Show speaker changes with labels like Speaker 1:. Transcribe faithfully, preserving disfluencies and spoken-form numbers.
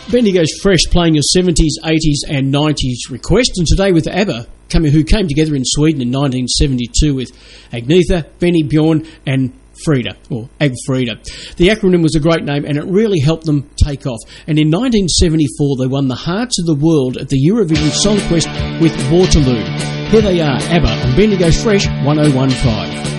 Speaker 1: Bendigo's Fresh playing your seventies, eighties and nineties requests, and today with ABBA, coming, who came together in Sweden in nineteen seventy-two with Agnetha, Benny, Bjorn and Frida, or Agfrida. The acronym was a great name and it really helped them take off. And in nineteen seventy-four they won the hearts of the world at the Eurovision Song Quest with Waterloo. Here they are, ABBA on Bendigo's Fresh one oh one point five.